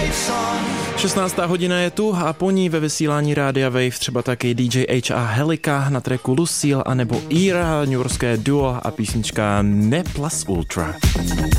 16. hodina je tu a po ní ve vysílání Rádia Wave třeba taky DJ H a Helika na tracku Lucille anebo Ira, newyorské duo a písnička Ne Plus Ultra.